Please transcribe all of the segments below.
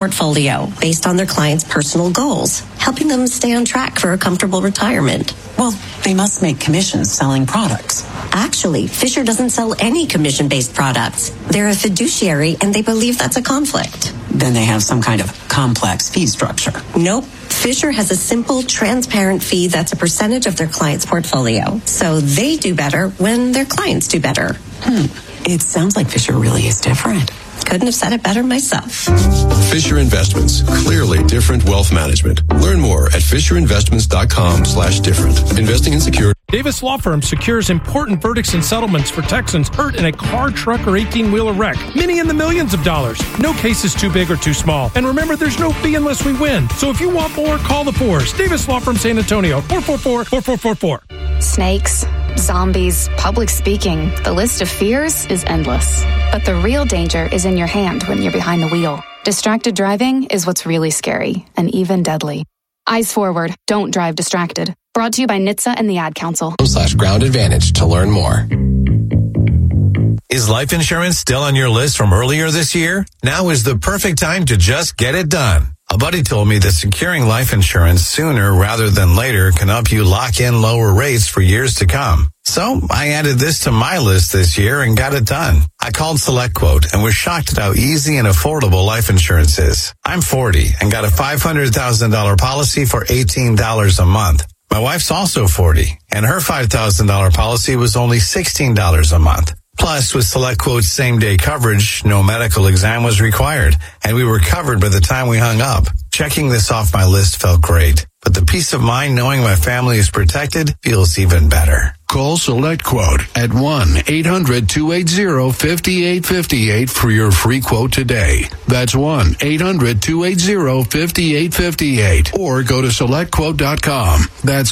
portfolio based on their clients' personal goals, helping them stay on track for a comfortable retirement. Well, they must make commissions selling products. Actually, Fisher doesn't sell any commission-based products. They're a fiduciary, and they believe that's a conflict. Then they have some kind of complex fee structure. Nope. Fisher has a simple, transparent fee that's a percentage of their client's portfolio. So they do better when their clients do better. It sounds like Fisher really is different. Couldn't have said it better myself. Fisher Investments. Clearly different wealth management. Learn more at FisherInvestments.com/different. Investing in security. Davis Law Firm secures important verdicts and settlements for Texans hurt in a car, truck, or 18-wheeler wreck. Many in the millions of dollars. No case is too big or too small. And remember, there's no fee unless we win. So if you want more, call the Fours. Davis Law Firm San Antonio, 444-4444. Snakes, zombies, public speaking. The list of fears is endless. But the real danger is in your hand when you're behind the wheel. Distracted driving is what's really scary and even deadly. Eyes forward. Don't drive distracted. Brought to you by NHTSA and the Ad Council. /Ground Advantage to learn more. Is life insurance still on your list from earlier this year? Now is the perfect time to just get it done. A buddy told me that securing life insurance sooner rather than later can help you lock in lower rates for years to come. So I added this to my list this year and got it done. I called SelectQuote and was shocked at how easy and affordable life insurance is. I'm 40 and got a $500,000 policy for $18 a month. My wife's also 40 and her $5,000 policy was only $16 a month. Plus, with SelectQuote's same-day coverage, no medical exam was required, and we were covered by the time we hung up. Checking this off my list felt great, but the peace of mind knowing my family is protected feels even better. Call SelectQuote at 1-800-280-5858 for your free quote today. That's 1-800-280-5858. Or go to SelectQuote.com. That's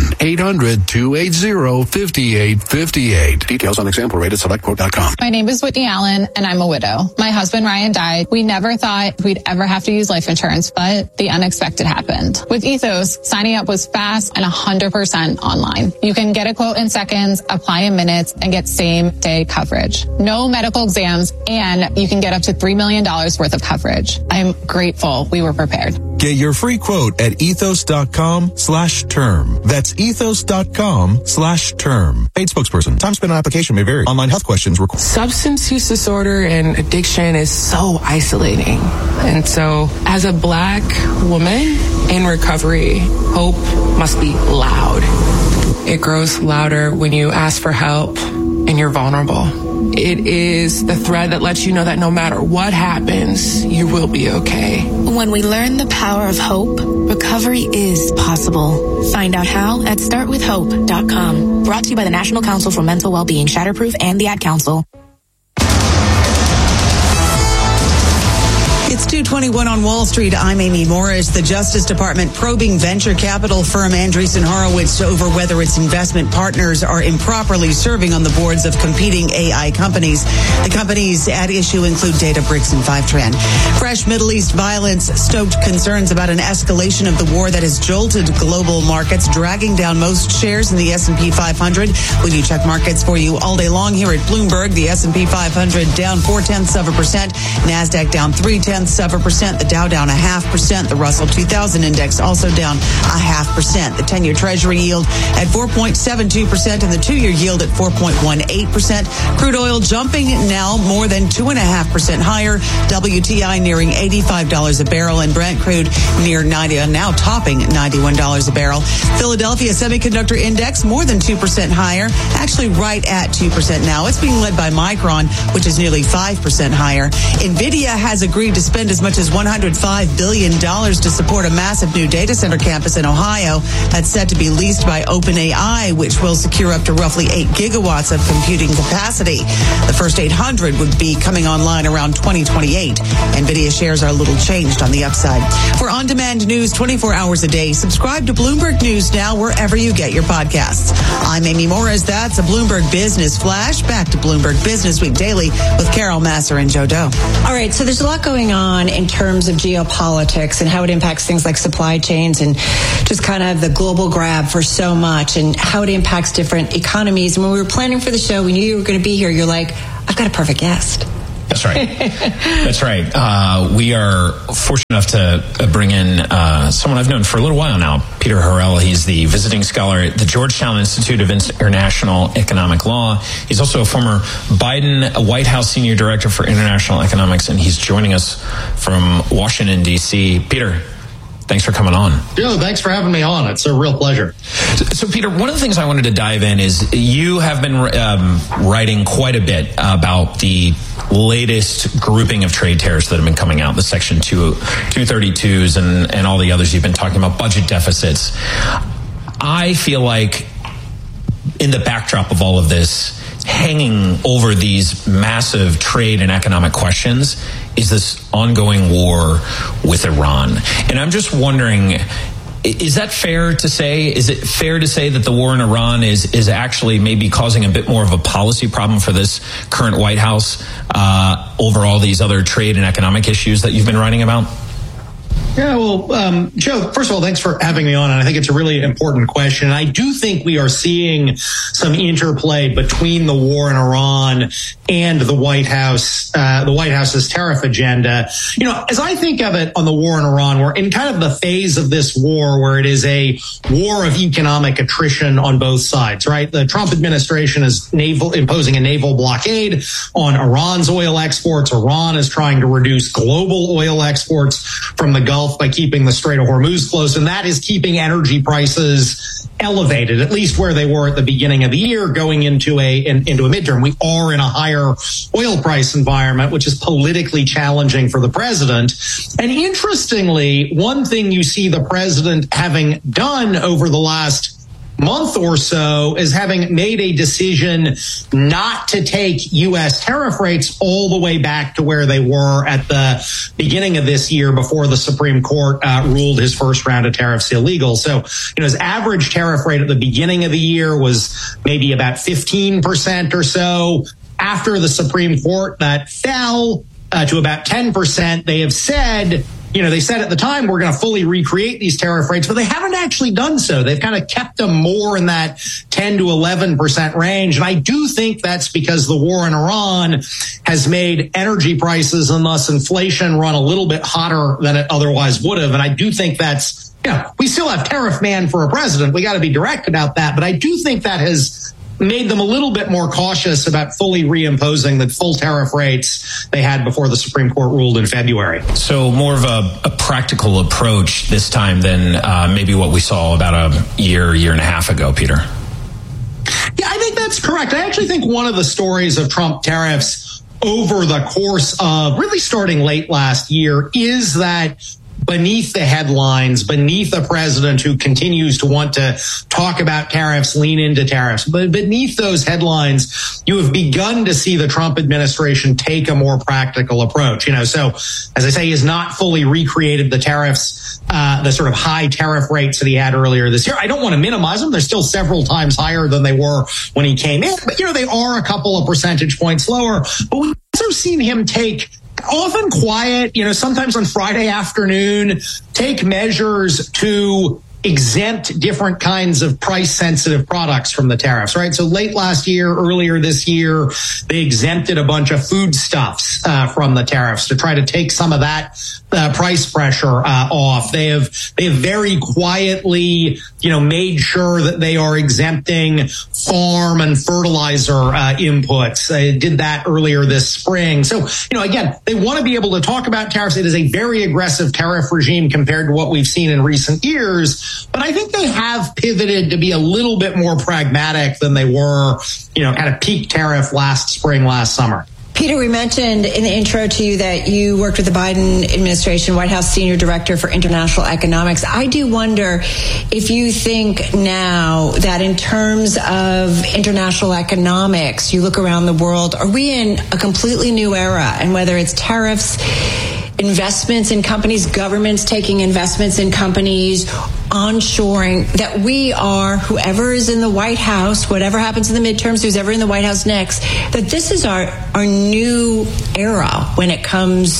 1-800-280-5858. Details on example rate at SelectQuote.com. My name is Whitney Allen, and I'm a widow. My husband, Ryan, died. We never thought we'd ever have to use life insurance, but the unexpected happened. With Ethos, signing up was fast and 100% online. You can get a quote in seconds, apply in minutes, and get same-day coverage. No medical exams, and you can get up to $3 million worth of coverage. I'm grateful we were prepared. Get your free quote at ethos.com/term. That's ethos.com/term. Paid spokesperson. Time spent on application may vary. Online health questions required. Substance use disorder and addiction is so isolating. And so as a Black woman in recovery, hope must be loud. It grows louder when you ask for help and you're vulnerable. It is the thread that lets you know that no matter what happens, you will be okay. When we learn the power of hope, recovery is possible. Find out how at startwithhope.com. Brought to you by the National Council for Mental Wellbeing, Shatterproof, and the Ad Council. It's 2:21 on Wall Street. I'm Amy Morris. The Justice Department probing venture capital firm Andreessen Horowitz over whether its investment partners are improperly serving on the boards of competing AI companies. The companies at issue include Databricks and Fivetran. Fresh Middle East violence stoked concerns about an escalation of the war that has jolted global markets, dragging down most shares in the S&P 500. We do check markets for you all day long here at Bloomberg. The S&P 500 down 0.4%. NASDAQ down 0.3%. The Dow down 0.5%. The Russell 2000 index also down 0.5%. The 10-year Treasury yield at 4.72% and the 2-year yield at 4.18%. Crude oil jumping now more than 2.5% higher. WTI nearing $85 a barrel and Brent crude near 90, now topping $91 a barrel. Philadelphia Semiconductor Index more than 2% higher, actually right at 2% now. It's being led by Micron, which is nearly 5% higher. NVIDIA has agreed to spend as much as $105 billion to support a massive new data center campus in Ohio that's set to be leased by OpenAI, which will secure up to roughly 8 gigawatts of computing capacity. The first 800 would be coming online around 2028. NVIDIA shares are a little changed on the upside. For on-demand news 24 hours a day, subscribe to Bloomberg News now wherever you get your podcasts. I'm Amy Morris. That's a Bloomberg Business Flash. Back to Bloomberg Business Week Daily with Carol Masser and Joe Doe. All right, so there's a lot going on in terms of geopolitics and how it impacts things like supply chains and just kind of the global grab for so much and how it impacts different economies. And when we were planning for the show, we knew you were going to be here. You're like, I've got a perfect guest. That's right. That's right. We are fortunate enough to bring in someone I've known for a little while now, Peter Harrell. He's the visiting scholar at the Georgetown Institute of International Economic Law. He's also a former Biden White House Senior Director for International Economics, and he's joining us from Washington, D.C. Peter, thanks for coming on. Joe, thanks for having me on. It's a real pleasure. So, Peter, one of the things I wanted to dive in is you have been writing quite a bit about the latest grouping of trade tariffs that have been coming out, the Section 232s and all the others you've been talking about, budget deficits. I feel like in the backdrop of all of this, hanging over these massive trade and economic questions is this ongoing war with Iran. And I'm just wondering, is that fair to say? Is it fair to say that the war in Iran is actually maybe causing a bit more of a policy problem for this current White House over all these other trade and economic issues that you've been writing about? Yeah, well, Joe, first of all, thanks for having me on. And I think it's a really important question. I do think we are seeing some interplay between the war in Iran and the White House's tariff agenda. You know, as I think of it on the war in Iran, we're in kind of the phase of this war where it is a war of economic attrition on both sides, right? The Trump administration is imposing a naval blockade on Iran's oil exports. Iran is trying to reduce global oil exports from the Gulf by keeping the Strait of Hormuz closed, and that is keeping energy prices elevated, at least where they were at the beginning of the year, going into a midterm. We are in a higher oil price environment, which is politically challenging for the president. And interestingly, one thing you see the president having done over the last month or so is having made a decision not to take U.S. tariff rates all the way back to where they were at the beginning of this year before the Supreme Court ruled his first round of tariffs illegal. So, his average tariff rate at the beginning of the year was maybe about 15% or so. After the Supreme Court, that fell to about 10%. They have said, they said at the time, we're going to fully recreate these tariff rates, but they haven't actually done so. They've kind of kept them more in that 10 to 11% range. And I do think that's because the war in Iran has made energy prices and thus inflation run a little bit hotter than it otherwise would have. And I do think that's, we still have tariff man for a president. We got to be direct about that. But I do think that has made them a little bit more cautious about fully reimposing the full tariff rates they had before the Supreme Court ruled in February. So more of a practical approach this time than maybe what we saw about a year and a half ago, Peter. Yeah, I think that's correct. I actually think one of the stories of Trump tariffs over the course of really starting late last year is that beneath the headlines, beneath a president who continues to want to talk about tariffs, lean into tariffs, but beneath those headlines, you have begun to see the Trump administration take a more practical approach. So as I say, he has not fully recreated the tariffs, the sort of high tariff rates that he had earlier this year. I don't want to minimize them. They're still several times higher than they were when he came in, but they are a couple of percentage points lower. But we've also seen him take often quiet, sometimes on Friday afternoon, take measures to exempt different kinds of price-sensitive products from the tariffs, right? So late last year, earlier this year, they exempted a bunch of foodstuffs from the tariffs to try to take some of that price pressure off. They have very quietly, made sure that they are exempting farm and fertilizer inputs. They did that earlier this spring. So, again, they want to be able to talk about tariffs. It is a very aggressive tariff regime compared to what we've seen in recent years. But I think they have pivoted to be a little bit more pragmatic than they were, kind of peak tariff last spring, last summer. Peter, we mentioned in the intro to you that you worked with the Biden administration, White House Senior Director for International Economics. I do wonder if you think now that in terms of international economics, you look around the world, are we in a completely new era? And whether it's tariffs, investments in companies, governments taking investments in companies, onshoring, that we are, whoever is in the White House, whatever happens in the midterms, who's ever in the White House next, that this is our new era when it comes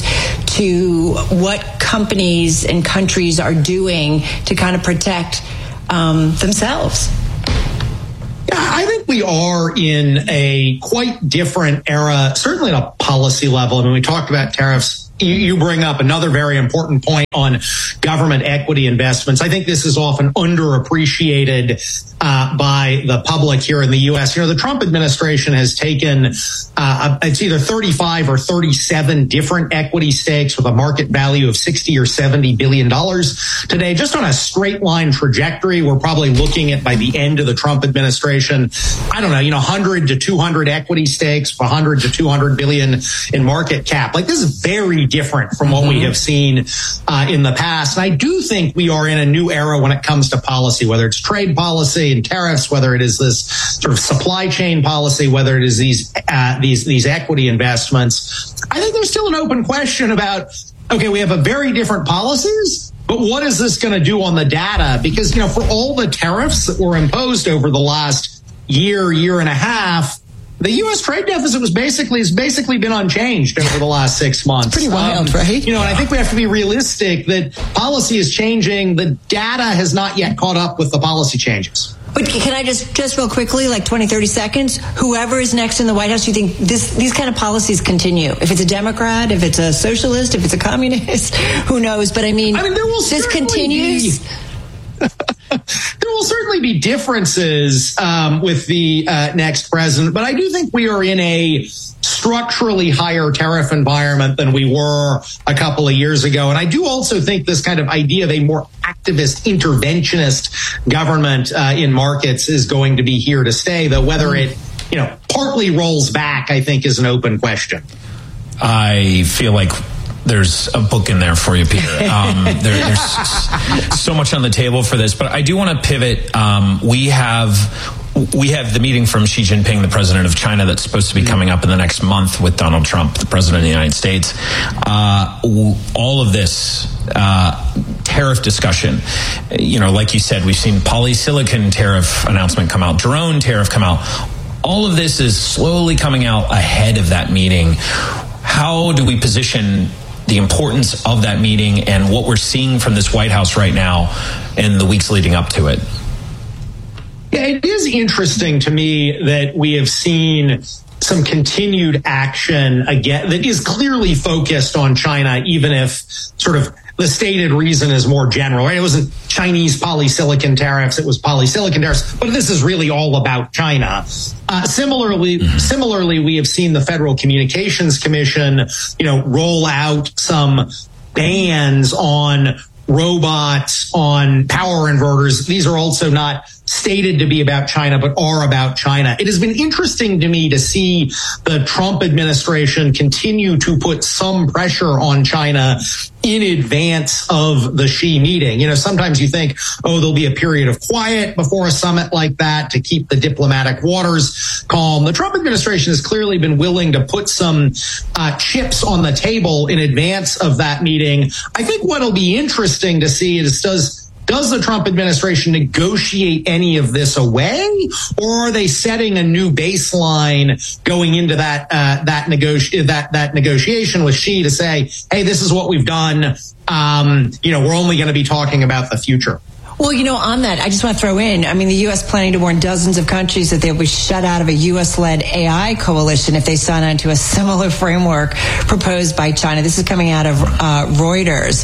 to what companies and countries are doing to kind of protect themselves. Yeah, I think we are in a quite different era, certainly at a policy level. I mean, we talked about tariffs. You bring up another very important point on government equity investments. I think this is often underappreciated by the public here in the U.S. You know, the Trump administration has taken it's either 35 or 37 different equity stakes with a market value of $60 or $70 billion today. Just on a straight line trajectory, we're probably looking at, by the end of the Trump administration, I don't know, 100 to 200 equity stakes, 100 to 200 billion in market cap. Like, this is very different from what we have seen in the past. And I do think we are in a new era when it comes to policy, whether it's trade policy and tariffs, whether it is this sort of supply chain policy, whether it is these equity investments. I think there's still an open question about, okay, we have a very different policies, but what is this going to do on the data? Because, for all the tariffs that were imposed over the last year and a half, the U.S. trade deficit has basically been unchanged over the last 6 months. Pretty wild, right? And I think we have to be realistic that policy is changing. The data has not yet caught up with the policy changes. But can I just real quickly, like 20, 30 seconds, whoever is next in the White House, you think these kind of policies continue? If it's a Democrat, if it's a socialist, if it's a communist, who knows? But I mean there will this continues. There will certainly be differences with the next president, but I do think we are in a structurally higher tariff environment than we were a couple of years ago. And I do also think this kind of idea of a more activist, interventionist government in markets is going to be here to stay, though whether it partly rolls back, I think, is an open question. I feel like there's a book in there for you, Peter. There's so much on the table for this, but I do want to pivot. We have the meeting from Xi Jinping, the president of China, that's supposed to be coming up in the next month with Donald Trump, the president of the United States. All of this tariff discussion, like you said, we've seen polysilicon tariff announcement come out, drone tariff come out. All of this is slowly coming out ahead of that meeting. How do we position the importance of that meeting and what we're seeing from this White House right now in the weeks leading up to it? Yeah, it is interesting to me that we have seen some continued action again that is clearly focused on China, even if sort of the stated reason is more general, right? It wasn't Chinese polysilicon tariffs, it was polysilicon tariffs, but this is really all about China. Similarly, we have seen the Federal Communications Commission, roll out some bans on robots, on power inverters. These are also not stated to be about China, but are about China. It has been interesting to me to see the Trump administration continue to put some pressure on China in advance of the Xi meeting. Sometimes you think, there'll be a period of quiet before a summit like that to keep the diplomatic waters calm. The Trump administration has clearly been willing to put some chips on the table in advance of that meeting. I think what'll be interesting to see is does the Trump administration negotiate any of this away, or are they setting a new baseline going into that negotiation with Xi to say, hey, this is what we've done. We're only going to be talking about the future. Well, on that, I just want to throw in, the U.S. planning to warn dozens of countries that they'll be shut out of a U.S.-led AI coalition if they sign on to a similar framework proposed by China. This is coming out of Reuters.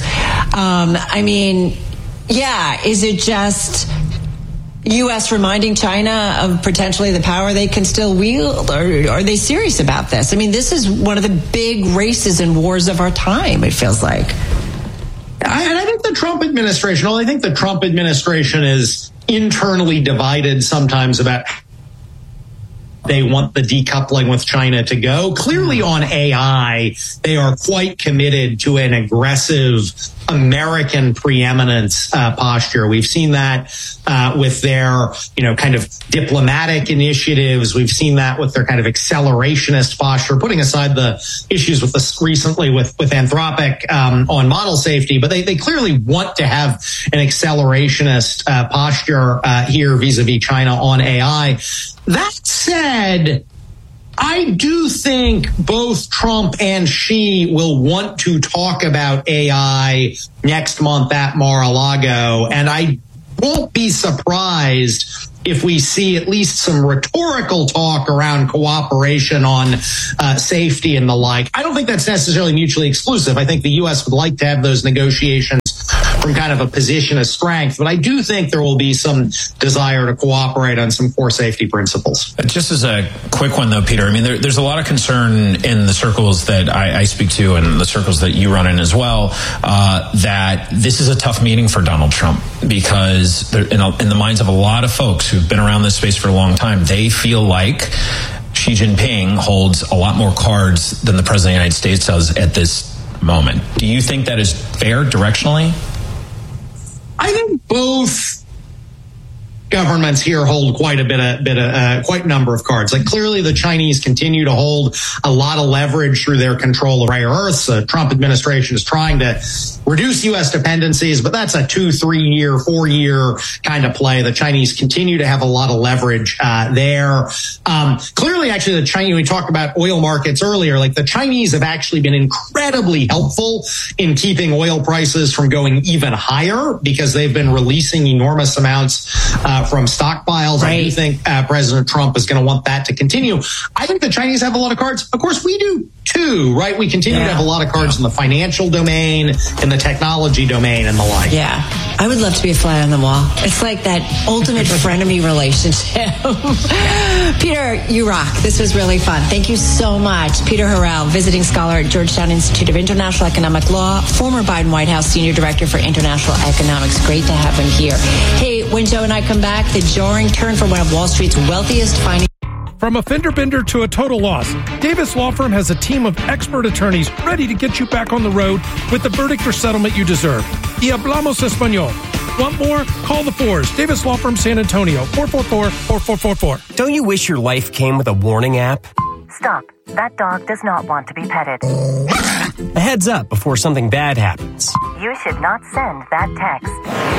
Is it just U.S. reminding China of potentially the power they can still wield, or are they serious about this? This is one of the big races and wars of our time, it feels like. I think the Trump administration is internally divided sometimes about they want the decoupling with China to go. Clearly on AI, they are quite committed to an aggressive American preeminence posture. We've seen that with their, kind of diplomatic initiatives. We've seen that with their kind of accelerationist posture, putting aside the issues with this recently with Anthropic on model safety. But they clearly want to have an accelerationist posture here vis-a-vis China on AI. That said, I do think both Trump and Xi will want to talk about AI next month at Mar-a-Lago, and I won't be surprised if we see at least some rhetorical talk around cooperation on safety and the like. I don't think that's necessarily mutually exclusive. I think the U.S. would like to have those negotiations from kind of a position of strength, but I do think there will be some desire to cooperate on some core safety principles. Just as a quick one, though, Peter, I mean, there's a lot of concern in the circles that I speak to and the circles that you run in as well, that this is a tough meeting for Donald Trump, because in the minds of a lot of folks who've been around this space for a long time, they feel like Xi Jinping holds a lot more cards than the President of the United States does at this moment. Do you think that is fair directionally? I think both governments here hold quite a number of cards. Like, clearly the Chinese continue to hold a lot of leverage through their control of rare earths. The Trump administration is trying to reduce U.S. dependencies, but that's a 2, 3 year, 4 year kind of play. The Chinese continue to have a lot of leverage there. Clearly, actually, the Chinese, we talked about oil markets earlier, like the Chinese have actually been incredibly helpful in keeping oil prices from going even higher, because they've been releasing enormous amounts from stockpiles. Right. I do think President Trump is going to want that to continue. I think the Chinese have a lot of cards. Of course, we do too, right? We continue to have a lot of cards in the financial domain, in the technology domain, and the like. Yeah. I would love to be a fly on the wall. It's like that ultimate frenemy relationship. Peter, you rock. This was really fun. Thank you so much. Peter Harrell, visiting scholar at Georgetown Institute of International Economic Law, former Biden White House Senior Director for International Economics. Great to have him here. Hey, when Joe and I come back, the jarring turn for one of Wall Street's wealthiest finance. From a fender bender to a total loss, Davis Law Firm has a team of expert attorneys ready to get you back on the road with the verdict or settlement you deserve. Y hablamos español. Want more? Call the Fours. Davis Law Firm, San Antonio, 444-4444. Don't you wish your life came with a warning app? Stop. That dog does not want to be petted. A heads up before something bad happens. You should not send that text.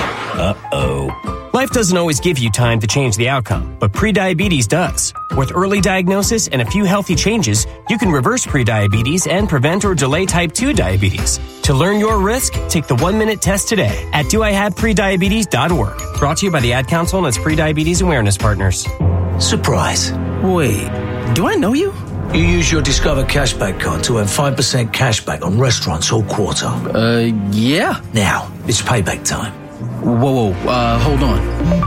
Uh-oh. Life doesn't always give you time to change the outcome, but prediabetes does. With early diagnosis and a few healthy changes, you can reverse prediabetes and prevent or delay type 2 diabetes. To learn your risk, take the 1-minute test today at doihaveprediabetes.org. Brought to you by the Ad Council and its Prediabetes Awareness Partners. Surprise. Wait, do I know you? You use your Discover Cashback card to earn 5% cashback on restaurants all quarter. Yeah. Now, it's payback time. Whoa, hold on.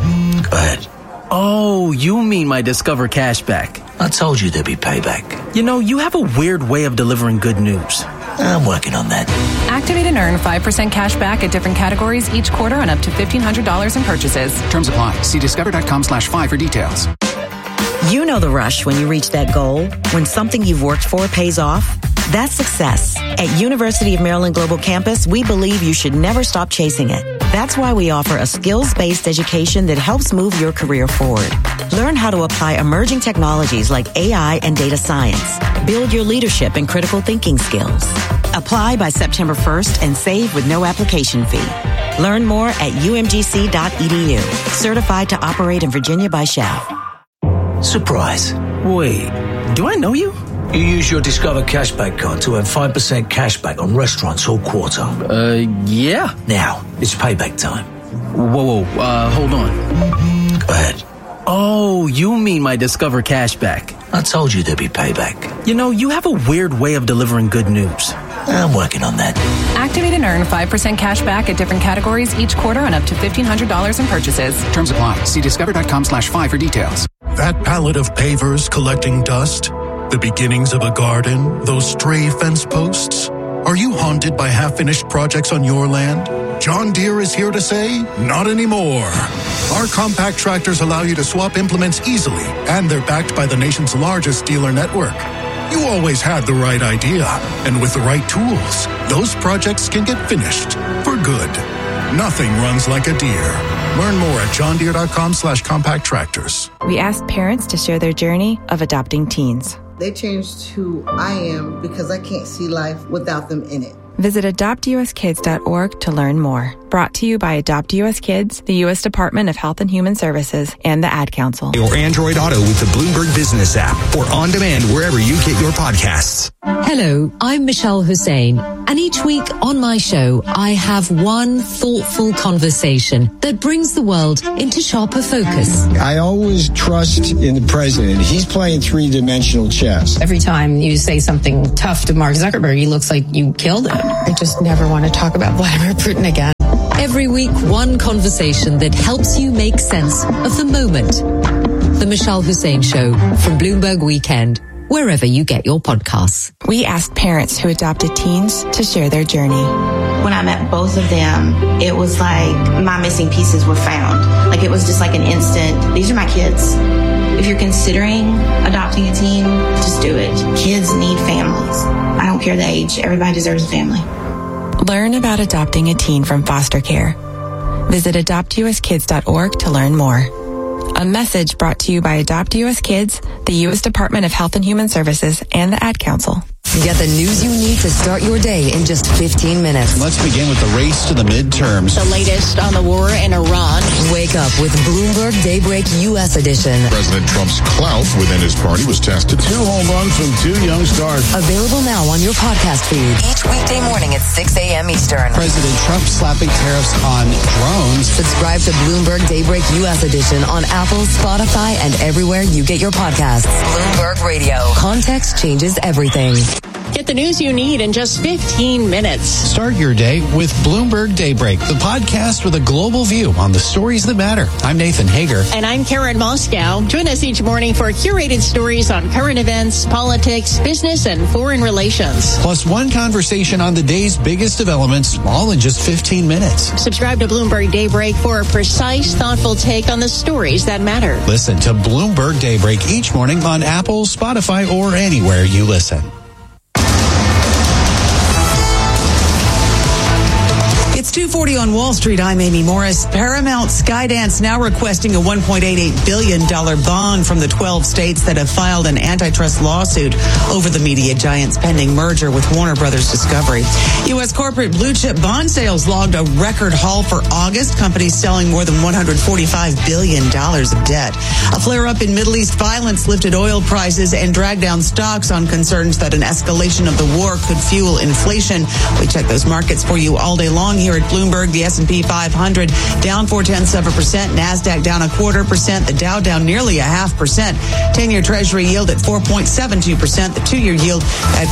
Go ahead. Oh, you mean my Discover Cashback. I told you there'd be payback. You know, you have a weird way of delivering good news. I'm working on that. Activate and earn 5% cash back at different categories each quarter on up to $1,500 in purchases. Terms apply. See discover.com/5 for details. You know the rush when you reach that goal, when something you've worked for pays off. That's success. At University of Maryland Global Campus, we believe you should never stop chasing it. That's why we offer a skills-based education that helps move your career forward. Learn how to apply emerging technologies like AI and data science. Build your leadership and critical thinking skills. Apply by September 1st and save with no application fee. Learn more at umgc.edu. Certified to operate in Virginia by SCHAF. Surprise. Wait, do I know you? You use your Discover Cashback card to earn 5% cashback on restaurants all quarter. Yeah. Now, it's payback time. Whoa, hold on. Go ahead. Oh, you mean my Discover Cashback. I told you there'd be payback. You know, you have a weird way of delivering good news. I'm working on that. Activate and earn 5% cash back at different categories each quarter on up to $1,500 in purchases. Terms apply. See discover.com/5 for details. That pallet of pavers collecting dust, the beginnings of a garden, those stray fence posts. Are you haunted by half-finished projects on your land? John Deere is here to say, not anymore. Our compact tractors allow you to swap implements easily, and they're backed by the nation's largest dealer network. You always had the right idea, and with the right tools, those projects can get finished for good. Nothing runs like a Deere. Learn more at johndeere.com/compact tractors. We asked parents to share their journey of adopting teens. They changed who I am because I can't see life without them in it. Visit adoptuskids.org to learn more. Brought to you by Adopt US Kids, the U.S. Department of Health and Human Services, and the Ad Council. Or Android Auto with the Bloomberg Business app, or on demand wherever you get your podcasts. Hello, I'm Michelle Hussein, and each week on my show, I have one thoughtful conversation that brings the world into sharper focus. I always trust in the president. He's playing three-dimensional chess. Every time you say something tough to Mark Zuckerberg, he looks like you killed him. I just never want to talk about Vladimir Putin again. Every week, one conversation that helps you make sense of the moment. The Michelle Hussein Show from Bloomberg Weekend, wherever you get your podcasts. We asked parents who adopted teens to share their journey. When I met both of them, it was like my missing pieces were found. Like it was just like an instant, these are my kids. If you're considering adopting a teen, just do it. Kids need families. I don't care the age. Everybody deserves a family. Learn about adopting a teen from foster care. Visit adoptuskids.org to learn more. A message brought to you by Adopt US Kids, the U.S. Department of Health and Human Services, and the Ad Council. Get the news you need to start your day in just 15 minutes. Let's begin with the race to the midterms. The latest on the war in Iran. Wake up with Bloomberg Daybreak U.S. edition. President Trump's clout within his party was tested. 2 home runs from 2 young stars. Available now on your podcast feed. Each weekday morning at 6 a.m. Eastern. President Trump slapping tariffs on drones. Subscribe to Bloomberg Daybreak U.S. edition on Apple, Spotify, and everywhere you get your podcasts. Bloomberg Radio. Context changes everything. Get the news you need in just 15 minutes. Start your day with Bloomberg Daybreak, the podcast with a global view on the stories that matter. I'm Nathan Hager. And I'm Karen Moscow. Join us each morning for curated stories on current events, politics, business, and foreign relations. Plus one conversation on the day's biggest developments, all in just 15 minutes. Subscribe to Bloomberg Daybreak for a precise, thoughtful take on the stories that matter. Listen to Bloomberg Daybreak each morning on Apple, Spotify, or anywhere you listen. It's 2:40 on Wall Street. I'm Amy Morris. Paramount Skydance now requesting a $1.88 billion bond from the 12 states that have filed an antitrust lawsuit over the media giant's pending merger with Warner Brothers Discovery. U.S. corporate blue chip bond sales logged a record haul for August. Companies selling more than $145 billion of debt. A flare-up in Middle East violence lifted oil prices and dragged down stocks on concerns that an escalation of the war could fuel inflation. We check those markets for you all day long here at Bloomberg. The S&P 500 down 0.4%, NASDAQ down 0.25%, the Dow down nearly 0.5%, 10-year Treasury yield at 4.72%, the 2-year yield at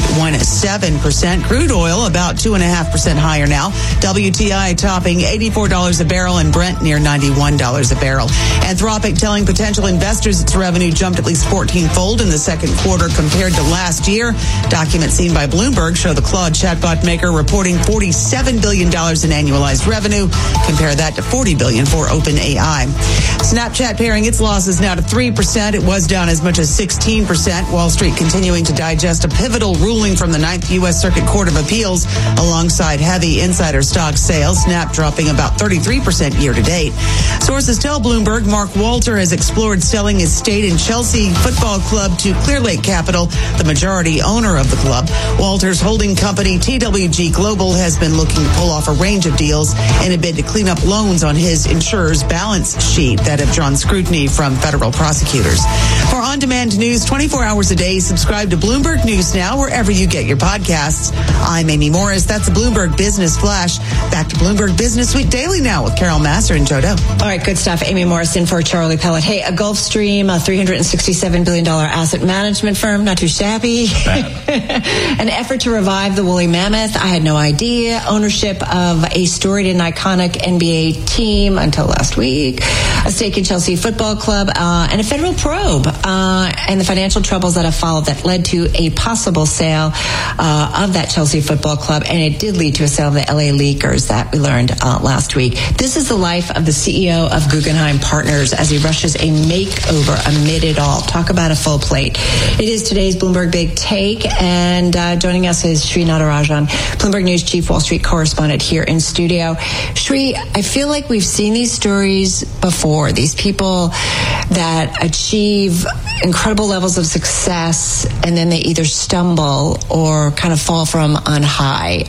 4.17%. Crude oil about 2.5% higher now. WTI topping $84 a barrel and Brent near $91 a barrel. Anthropic telling potential investors its revenue jumped at least 14-fold in the second quarter compared to last year. Documents seen by Bloomberg show the Claude chatbot maker reporting $47 billion in annualized revenue. Compare that to $40 billion for OpenAI. Snapchat paring its losses now to 3%. It was down as much as 16%. Wall Street continuing to digest a pivotal ruling from the 9th U.S. Circuit Court of Appeals alongside heavy insider stock sales. Snap dropping about 33% year to date. Sources tell Bloomberg Mark Walter has explored selling his stake in Chelsea Football Club to Clearlake Capital, the majority owner of the club. Walter's holding company TWG Global has been looking to pull off a range of deals in a bid to clean up loans on his insurer's balance sheet that have drawn scrutiny from federal prosecutors. For on-demand news 24 hours a day, subscribe to Bloomberg News Now wherever you get your podcasts. I'm Amy Morris. That's the Bloomberg Business Flash. Back to Bloomberg Business Week Daily now with Carol Massar and Joe Doe. All right, good stuff. Amy Morris in for Charlie Pellet. Hey, a Gulfstream, a $367 billion asset management firm, not too shabby. An effort to revive the woolly mammoth. I had no idea. Ownership of a storied and iconic NBA team until last week. A stake in Chelsea Football Club, and a federal probe, and the financial troubles that have followed that led to a possible sale of that Chelsea Football Club, and it did lead to a sale of the LA Lakers that we learned last week. This is the life of the CEO of Guggenheim Partners as he rushes a makeover amid it all. Talk about a full plate. It is today's Bloomberg Big Take, and joining us is Sri Natarajan, Bloomberg News Chief Wall Street correspondent here in studio. Sri, I feel like we've seen these stories before. These people that achieve incredible levels of success, and then they either stumble or kind of fall from on high.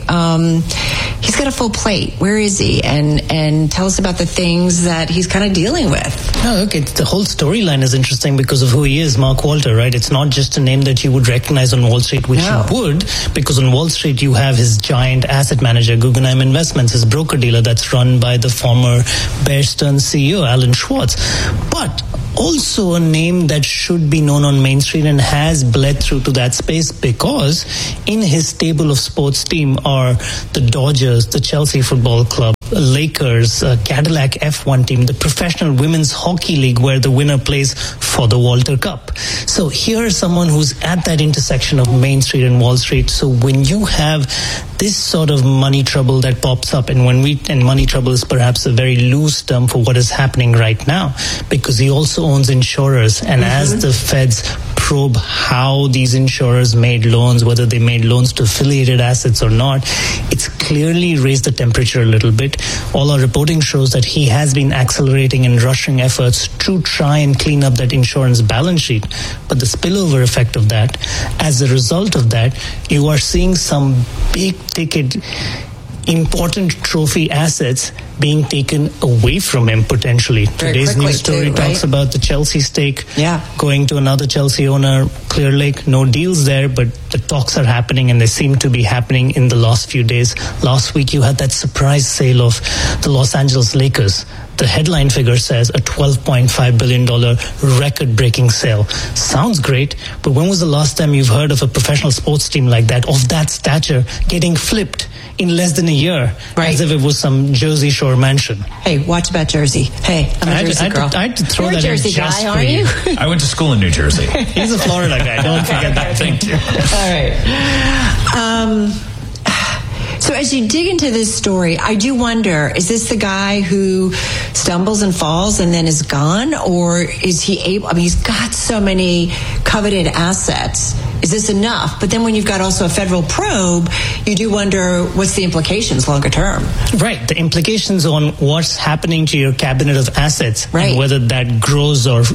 He's got a full plate. Where is he? And tell us about the things that he's kind of dealing with. No, okay, the whole storyline is interesting because of who he is, Mark Walter, right? It's not just a name that you would recognize on Wall Street, which you would, because on Wall Street you have his giant asset manager, Guggenheim Investments, his broker-dealer that's run by the former Bear Stearns CEO, Alan Schwartz. But also a name that should be known on Main Street and has bled through to that space because in his stable of sports team are the Dodgers, the Chelsea Football Club, Lakers, Cadillac F1 team, the Professional Women's Hockey League where the winner plays for the Walter Cup. So here's someone who's at that intersection of Main Street and Wall Street. So when you have this sort of money trouble that pops up, and money trouble is perhaps a very loose term for what is happening right now, because he also owns insurers, and as the feds probe how these insurers made loans, whether they made loans to affiliated assets or not, it's clearly raised the temperature a little bit. All our reporting shows that he has been accelerating and rushing efforts to try and clean up that insurance balance sheet. But the spillover effect of that, as a result of that, you are seeing some big ticket important trophy assets being taken away from him potentially. Today's news story talks about the Chelsea stake going to another Chelsea owner, Clearlake. No deals there, but the talks are happening, and they seem to be happening in the last few days. Last week you had that surprise sale of the Los Angeles Lakers. The headline figure says a $12.5 billion record-breaking sale. Sounds great, but when was the last time you've heard of a professional sports team like that, of that stature, getting flipped in less than a year, as if it was some Jersey Shore mansion? Hey, watch about Jersey. Hey, I'm a Jersey girl. I had to throw You're that a Jersey in just guy, for aren't you. I went to school in New Jersey. He's a Florida guy. Don't forget that. Thank you. All right. So as you dig into this story, I do wonder, is this the guy who stumbles and falls and then is gone? Or is he able, I mean, he's got so many coveted assets. Is this enough? But then when you've got also a federal probe, you do wonder what's the implications longer term. Right. The implications on what's happening to your cabinet of assets and whether that grows or,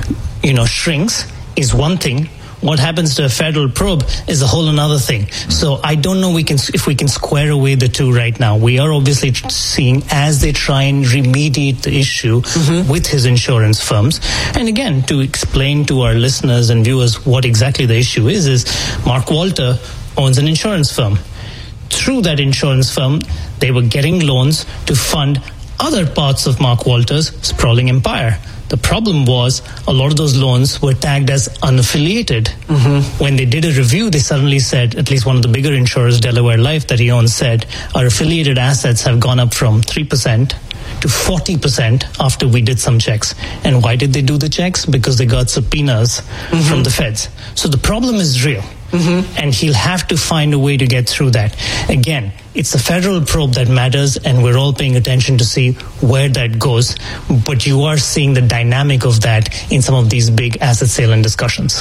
shrinks is one thing. What happens to a federal probe is a whole another thing. So I don't know if we can square away the two right now. We are obviously seeing as they try and remediate the issue with his insurance firms. And again, to explain to our listeners and viewers what exactly the issue is Mark Walter owns an insurance firm. Through that insurance firm, they were getting loans to fund other parts of Mark Walter's sprawling empire. The problem was a lot of those loans were tagged as unaffiliated. When they did a review, they suddenly said, at least one of the bigger insurers, Delaware Life, that he owns, said, our affiliated assets have gone up from 3% to 40% after we did some checks. And why did they do the checks? Because they got subpoenas from the feds. So the problem is real. And he'll have to find a way to get through that. Again, it's a federal probe that matters, and we're all paying attention to see where that goes. But you are seeing the dynamic of that in some of these big asset sale and discussions.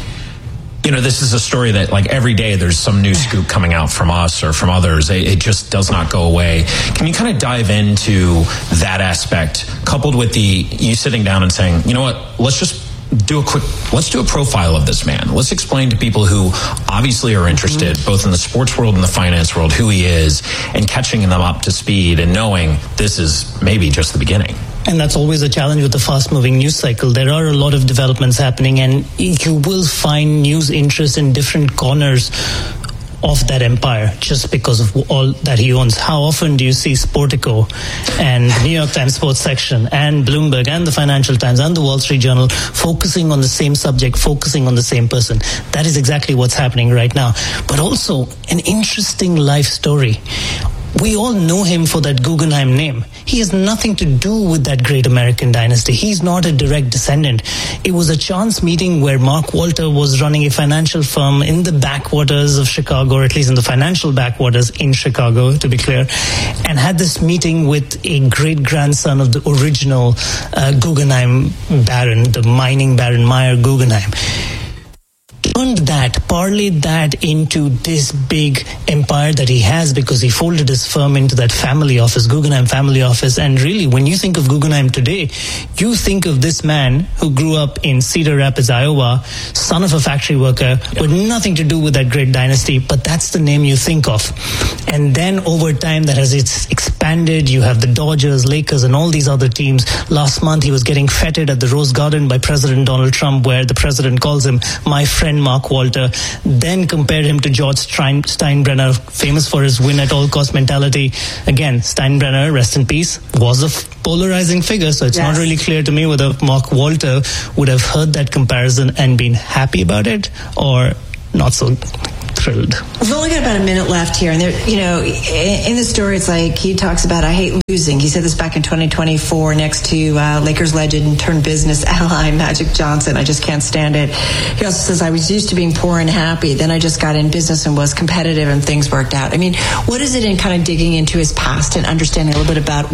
This is a story that, like, every day there's some new scoop coming out from us or from others. It just does not go away. Can you kind of dive into that aspect, coupled with you sitting down and saying, you know what, let's do a profile of this man. Let's explain to people who obviously are interested, both in the sports world and the finance world, who he is, and catching them up to speed and knowing this is maybe just the beginning. And that's always a challenge with the fast-moving news cycle. There are a lot of developments happening, and you will find news interest in different corners of that empire just because of all that he owns. How often do you see Sportico and the New York Times sports section and Bloomberg and the Financial Times and the Wall Street Journal focusing on the same subject, focusing on the same person? That is exactly what's happening right now. But also an interesting life story. We all know him for that Guggenheim name. He has nothing to do with that great American dynasty. He's not a direct descendant. It was a chance meeting where Mark Walter was running a financial firm in the backwaters of Chicago, or at least in the financial backwaters in Chicago, to be clear, and had this meeting with a great-grandson of the original Guggenheim baron, the mining baron Meyer Guggenheim. turned that, parlayed that into this big empire that he has because he folded his firm into that family office, Guggenheim family office. And really, when you think of Guggenheim today, you think of this man who grew up in Cedar Rapids, Iowa, son of a factory worker, with nothing to do with that great dynasty, but that's the name you think of. And then over time, that has expanded. You have the Dodgers, Lakers, and all these other teams. Last month, he was getting feted at the Rose Garden by President Donald Trump, where the president calls him my friend Mark Walter, then compared him to George Steinbrenner, famous for his win at all cost mentality. Again, Steinbrenner, rest in peace, was a polarizing figure, so it's not really clear to me whether Mark Walter would have heard that comparison and been happy about it or not so thrilled. We've only got about a minute left here, and there, in the story, it's like he talks about, I hate losing. He said this back in 2024 next to Lakers legend turned business ally Magic Johnson. I just can't stand it. He also says, I was used to being poor and happy. Then I just got in business and was competitive, and things worked out. I mean, what is it in kind of digging into his past and understanding a little bit about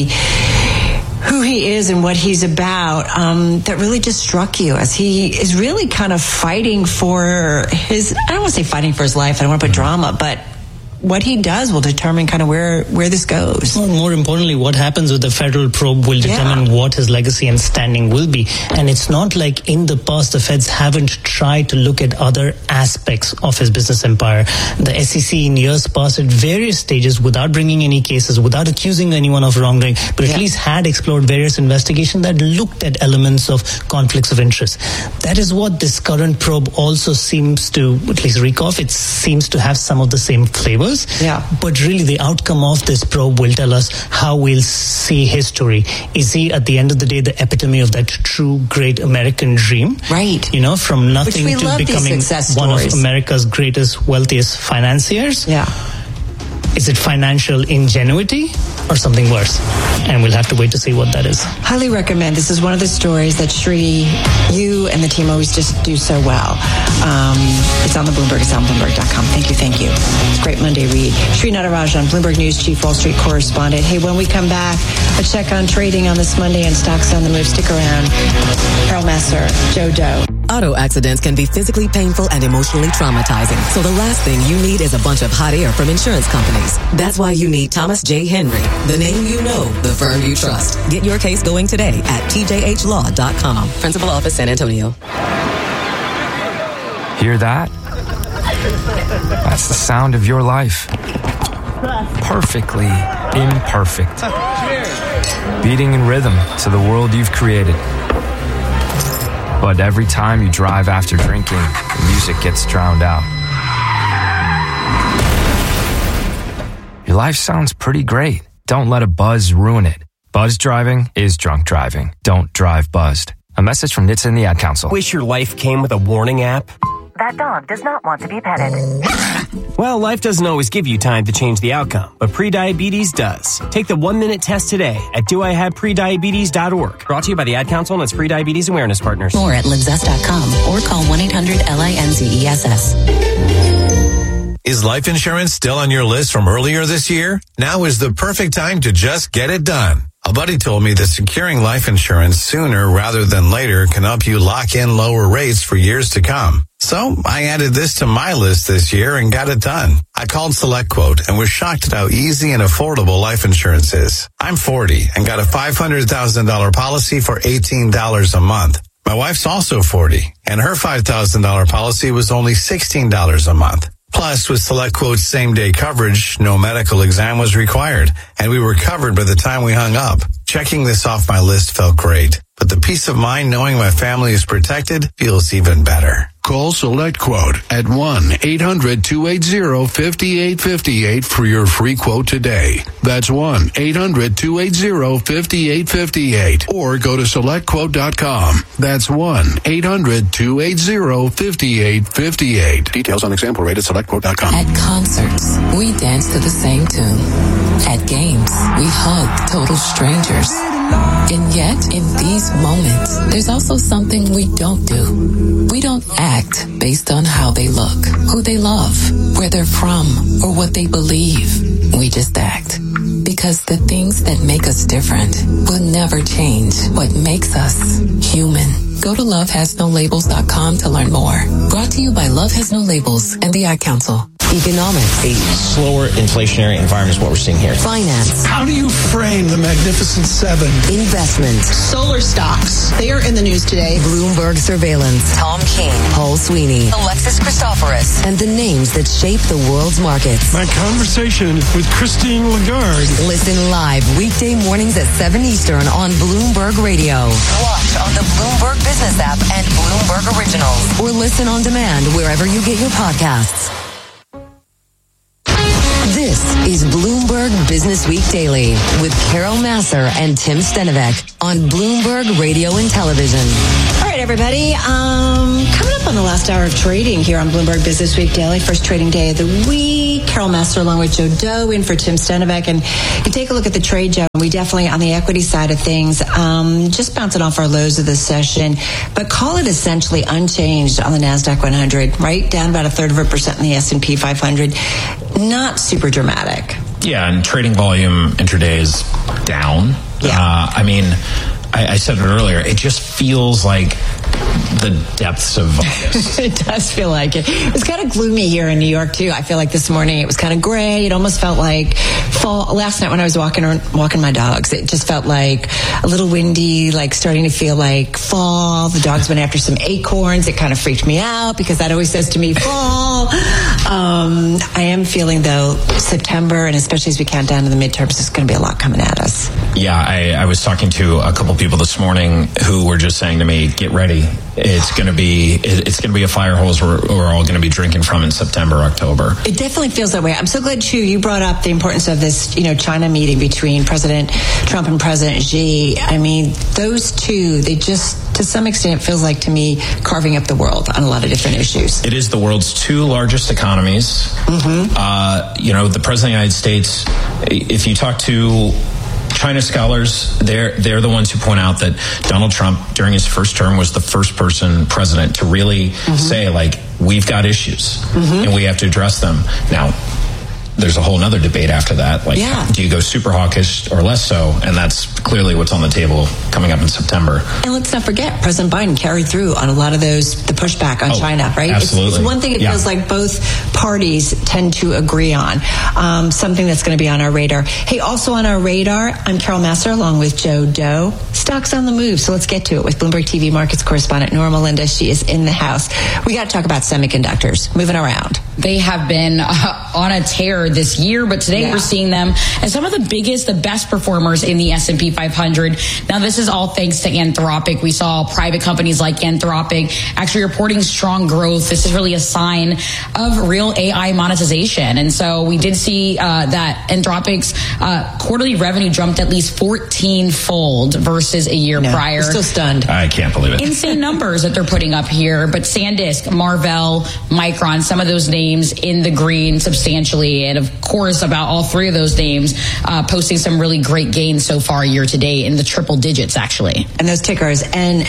who he is and what he's about, that really just struck you as he is really kind of fighting for his, I don't want to say fighting for his life, I don't want to put drama, but what he does will determine kind of where this goes. Well, more importantly, what happens with the federal probe will determine what his legacy and standing will be. And it's not like in the past the feds haven't tried to look at other aspects of his business empire. The SEC in years past at various stages, without bringing any cases, without accusing anyone of wrongdoing, but at least had explored various investigations that looked at elements of conflicts of interest. That is what this current probe also seems to at least reek of. It seems to have some of the same flavors. Yeah. But really the outcome of this probe will tell us how we'll see his story. Is he at the end of the day the epitome of that true great American dream? Right. From nothing to becoming one of America's greatest, wealthiest financiers? Yeah. Is it financial ingenuity or something worse? And we'll have to wait to see what that is. Highly recommend. This is one of the stories that Sri, you and the team always just do so well. It's on the Bloomberg. It's on Bloomberg.com. Thank you. It's a great Monday read. Sri Natarajan, Bloomberg News Chief Wall Street Correspondent. Hey, when we come back, a check on trading on this Monday and stocks on the move. Stick around. Carol Messer, Joe Doe. Auto accidents can be physically painful and emotionally traumatizing. So the last thing you need is a bunch of hot air from insurance companies. That's why you need Thomas J. Henry, the name you know, the firm you trust. Get your case going today at tjhlaw.com. Principal Office, San Antonio. Hear that? That's the sound of your life. Perfectly imperfect. Beating in rhythm to the world you've created. But every time you drive after drinking, the music gets drowned out. Your life sounds pretty great. Don't let a buzz ruin it. Buzz driving is drunk driving. Don't drive buzzed. A message from NHTSA and the Ad Council. Wish your life came with a warning app? That dog does not want to be petted. Well, life doesn't always give you time to change the outcome, but prediabetes does. Take the 1-minute test today at doihaveprediabetes.org. Brought to you by the Ad Council and its Prediabetes Awareness Partners. More at linzess.com or call 1-800-LINZESS. Is life insurance still on your list from earlier this year? Now is the perfect time to just get it done. A buddy told me that securing life insurance sooner rather than later can help you lock in lower rates for years to come. So I added this to my list this year and got it done. I called SelectQuote and was shocked at how easy and affordable life insurance is. I'm 40 and got a $500,000 policy for $18 a month. My wife's also 40 and her $5,000 policy was only $16 a month. Plus, with SelectQuote's same-day coverage, no medical exam was required, and we were covered by the time we hung up. Checking this off my list felt great, but the peace of mind knowing my family is protected feels even better. Call SelectQuote at 1-800-280-5858 for your free quote today. That's 1-800-280-5858. Or go to SelectQuote.com. That's 1-800-280-5858. Details on example rate at SelectQuote.com. At concerts, we dance to the same tune. At games, we hug total strangers. And yet, in these moments, there's also something we don't do. We don't act based on how they look, who they love, where they're from, or what they believe. We just act. Because the things that make us different will never change what makes us human. Go to lovehasnolabels.com to learn more. Brought to you by Love Has No Labels and the Ad Council. Economics. A slower inflationary environment is what we're seeing here. Finance. How do you frame the Magnificent Seven? Investment. Solar stocks. They are in the news today. Bloomberg surveillance. Tom King. Paul Sweeney. Alexis Christoforous. And the names that shape the world's markets. My conversation with Christine Lagarde. Listen live weekday mornings at 7 Eastern on Bloomberg Radio. Watch on the Bloomberg Business app and Bloomberg Originals. Or listen on demand wherever you get your podcasts. This is Bloomberg Business Week Daily with Carol Massar and Tim Stenovec on Bloomberg Radio and Television. All right, everybody. Coming up on the last hour of trading here on Bloomberg Business Week Daily, first trading day of the week. Carol Massar along with Joe Doe in for Tim Stenovec. And you take a look at the trade, Joe, and we definitely, on the equity side of things, just bouncing off our lows of this session, but call it essentially unchanged on the NASDAQ 100, right? Down about 1/3% in the S&P 500. Not super dramatic. Yeah, and trading volume intraday is down. Yeah. I said it earlier, it just feels like the depths of August. It does feel like it. It was kind of gloomy here in New York, too. I feel like this morning it was kind of gray. It almost felt like fall. Last night when I was walking my dogs, it just felt like a little windy, like starting to feel like fall. The dogs went after some acorns. It kind of freaked me out because that always says to me fall. I am feeling, though, September, and especially as we count down to the midterms, there's going to be a lot coming at us. Yeah, I was talking to a couple people this morning who were just saying to me, get ready. It's going to be a fire hose we're all going to be drinking from in September, October. It definitely feels that way. I'm so glad, too, you brought up the importance of this, China meeting between President Trump and President Xi. I mean, those two, they just, to some extent, it feels like to me, carving up the world on a lot of different issues. It is the world's two largest economies. Mm-hmm. The President of the United States, if you talk to China scholars, they're the ones who point out that Donald Trump, during his first term, was the first president to really say, like, we've got issues and we have to address them. Now, there's a whole nother debate after that. Like, do you go super hawkish or less so? And that's clearly what's on the table coming up in September. And let's not forget, President Biden carried through on a lot of the pushback on China, right? Absolutely. It's one thing it feels like both parties tend to agree on. Something that's going to be on our radar. Hey, also on our radar, I'm Carol Massar along with Joe Doe. Stocks on the move, so let's get to it with Bloomberg TV markets correspondent Norma Linda. She is in the house. We got to talk about semiconductors moving around. They have been on a tear this year, but today we're seeing them as some of the biggest, the best performers in the S&P 500. Now, this is all thanks to Anthropic. We saw private companies like Anthropic actually reporting strong growth. This is really a sign of real AI monetization. And so we did see that Anthropic's quarterly revenue jumped at least 14-fold versus a year prior. I'm still stunned. I can't believe it. Insane numbers that they're putting up here. But SanDisk, Marvell, Micron, some of those names in the green substantially. And of course, about all three of those names posting some really great gains so far year to date in the triple digits, actually. And those tickers,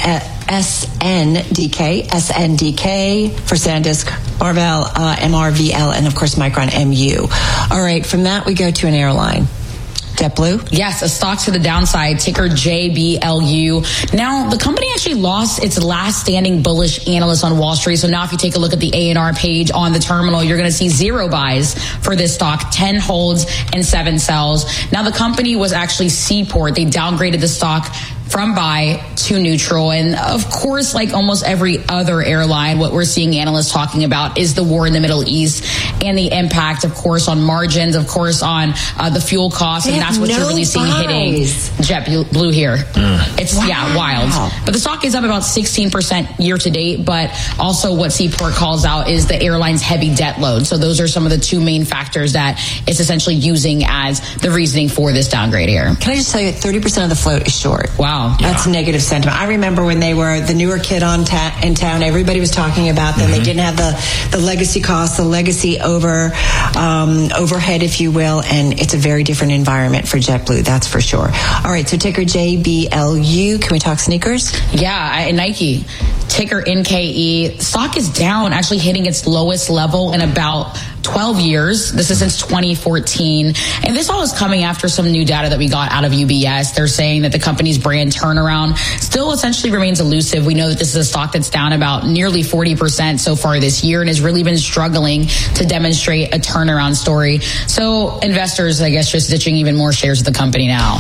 SNDK for SanDisk, Marvell, MRVL, and of course Micron, MU. All right, from that we go to an airline. JetBlue? Yes, a stock to the downside, ticker JBLU. Now, the company actually lost its last standing bullish analyst on Wall Street. So now if you take a look at the A&R page on the terminal, you're going to see 0 buys for this stock, 10 holds and 7 sells. Now, the company was actually Seaport. They downgraded the stock from buy to neutral. And of course, like almost every other airline, what we're seeing analysts talking about is the war in the Middle East and the impact, of course, on margins, of course, on the fuel costs. And that's what you're really seeing hitting JetBlue here. It's, wild. But the stock is up about 16% year to date. But also what Seaport calls out is the airline's heavy debt load. So those are some of the two main factors that it's essentially using as the reasoning for this downgrade here. Can I just tell you, 30% of the float is short. Wow. That's negative sentiment. I remember when they were the newer kid in town, everybody was talking about them. They didn't have the legacy costs, the legacy overhead, if you will, and it's a very different environment for JetBlue, that's for sure. All right, so ticker JBLU. Can we talk sneakers? Yeah, Nike. ticker NKE. Stock is down, actually hitting its lowest level in about 12 years. This is since 2014. And this all is coming after some new data that we got out of UBS. They're saying that the company's brand turnaround still essentially remains elusive. We know that this is a stock that's down about nearly 40% so far this year and has really been struggling to demonstrate a turnaround story. So investors, I guess, just ditching even more shares of the company now.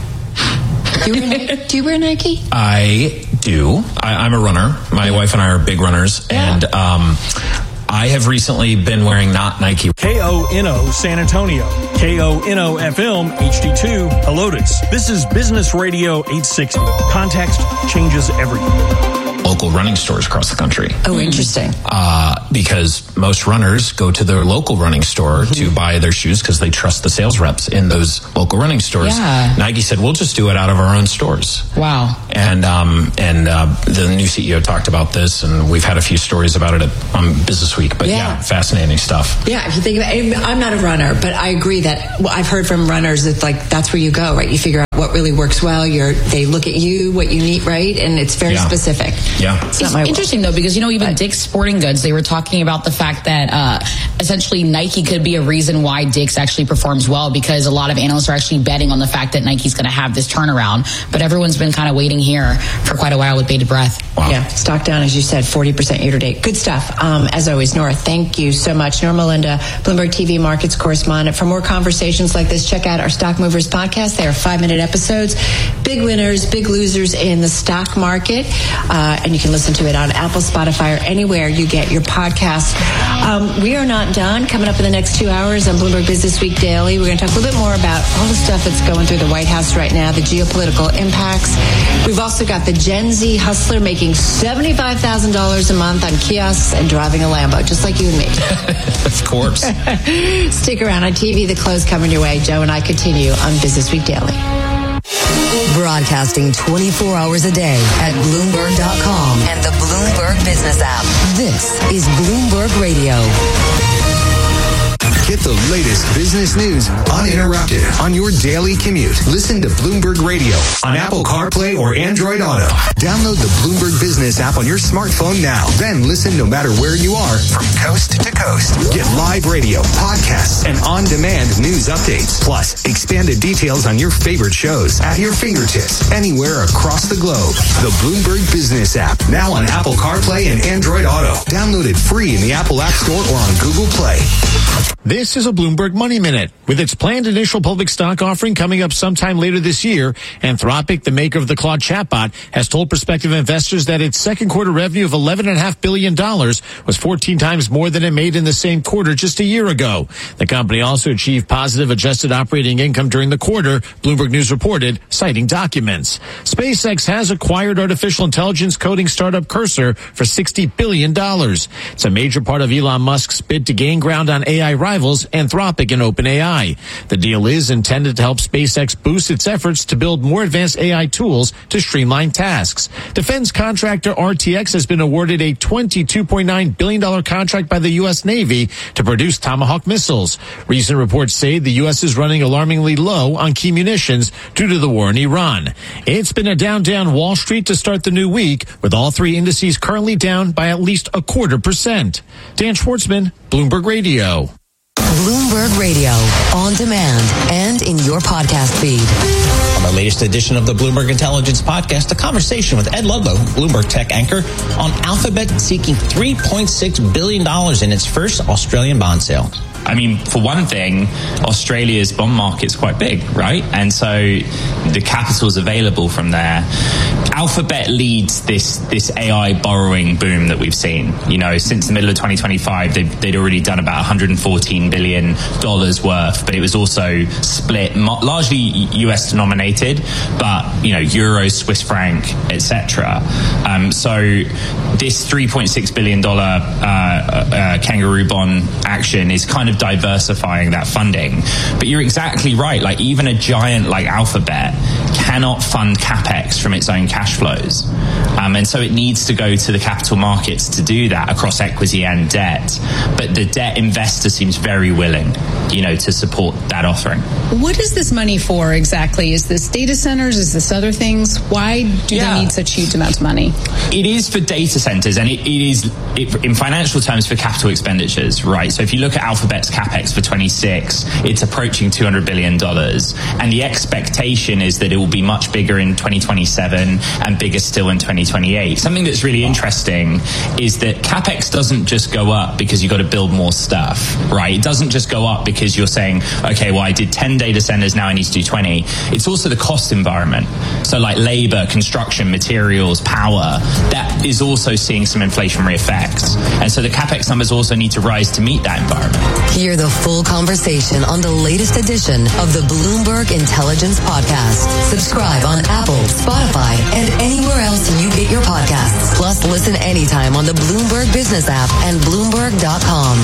Do you wear Nike? I do. I'm a runner. My wife and I are big runners. Yeah. And I have recently been wearing not Nike. KONO San Antonio, KONO FM HD2 Helotes. This is Business Radio 860. Context changes everything. Local running stores across the country. Oh, interesting. Because most runners go to their local running store to buy their shoes because they trust the sales reps in those local running stores. Yeah. Nike said, we'll just do it out of our own stores. Wow. And the new CEO talked about this, and we've had a few stories about it on Business Week. But yeah, fascinating stuff. Yeah, if you think about it, I'm not a runner, but I agree that I've heard from runners that that's where you go, right? You figure out what really works well. They look at you, what you need, right? And it's very specific. Yeah. It's interesting, though, because, even Dick's Sporting Goods, they were talking about the fact that essentially Nike could be a reason why Dick's actually performs well, because a lot of analysts are actually betting on the fact that Nike's going to have this turnaround. But everyone's been kind of waiting here for quite a while with bated breath. Wow. Yeah, stock down, as you said, 40% year to date. Good stuff. As always, Nora, thank you so much. Nora Melinda, Bloomberg TV Markets correspondent. For more conversations like this, check out our Stock Movers podcast. They are 5-minute episodes. Big winners, big losers in the stock market. And you can listen to it on Apple, Spotify, or anywhere you get your podcast. We are not done. Coming up in the next 2 hours on Bloomberg Business Week Daily, we're going to talk a little bit more about all the stuff that's going through the White House right now, the geopolitical impacts. We've also got the Gen Z hustler making $75,000 a month on kiosks and driving a Lambo, just like you and me. Of course. Stick around on TV. The close coming your way. Joe and I continue on Business Week Daily. Broadcasting 24 hours a day at Bloomberg.com and the Bloomberg Business app. This is Bloomberg Radio. Get the latest business news uninterrupted on your daily commute. Listen to Bloomberg Radio on Apple CarPlay or Android Auto. Download the Bloomberg Business app on your smartphone now. Then listen no matter where you are from coast to coast. Get live radio, podcasts, and on-demand news updates. Plus, expanded details on your favorite shows at your fingertips anywhere across the globe. The Bloomberg Business app, now on Apple CarPlay and Android Auto. Download it free in the Apple App Store or on Google Play. This is a Bloomberg Money Minute. With its planned initial public stock offering coming up sometime later this year, Anthropic, the maker of the Claude chatbot, has told prospective investors that its second quarter revenue of $11.5 billion was 14 times more than it made in the same quarter just a year ago. The company also achieved positive adjusted operating income during the quarter, Bloomberg News reported, citing documents. SpaceX has acquired artificial intelligence coding startup Cursor for $60 billion. It's a major part of Elon Musk's bid to gain ground on AI rivals Anthropic and OpenAI. The deal is intended to help SpaceX boost its efforts to build more advanced AI tools to streamline tasks. Defense contractor RTX has been awarded a $22.9 billion contract by the U.S. Navy to produce Tomahawk missiles. Recent reports say the U.S. is running alarmingly low on key munitions due to the war in Iran. It's been a down Wall Street to start the new week, with all three indices currently down by at least 0.25%. Dan Schwartzman, Bloomberg Radio. Bloomberg Radio, on demand and in your podcast feed. On the latest edition of the Bloomberg Intelligence Podcast, a conversation with Ed Ludlow, Bloomberg tech anchor, on Alphabet seeking $3.6 billion in its first Australian bond sale. I mean, for one thing, Australia's bond market's quite big, right? And so the capital's available from there. Alphabet leads this AI borrowing boom that we've seen. You know, since the middle of 2025, they'd already done about $114 billion worth, but it was also split, largely US denominated, but, you know, euro, Swiss franc, etc. So this $3.6 billion kangaroo bond action is kind of diversifying that funding. But you're exactly right. Like, even a giant like Alphabet cannot fund capex from its own cash flows. And so it needs to go to the capital markets to do that across equity and debt. But the debt investor seems very willing, to support that offering. What is this money for exactly? Is this data centers? Is this other things? Why do they need such huge amounts of money? It is for data centers, and it is in financial terms for capital expenditures, right? So if you look at Alphabet's capex for 26, it's approaching $200 billion. And the expectation is that it will be much bigger in 2027 and bigger still in 2028. Something that's really interesting is that capex doesn't just go up because you've got to build more stuff, right? It doesn't just go up because you're saying, okay, well, I did 10 data centers, now I need to do 20. It's also the cost environment. So like labor, construction, materials, power, that is also seeing some inflationary effects. And so the capex numbers also need to rise to meet that environment. Hear the full conversation on the latest edition of the Bloomberg Intelligence Podcast. Subscribe on Apple, Spotify, and anywhere else you get your podcasts. Plus, listen anytime on the Bloomberg Business app and Bloomberg.com.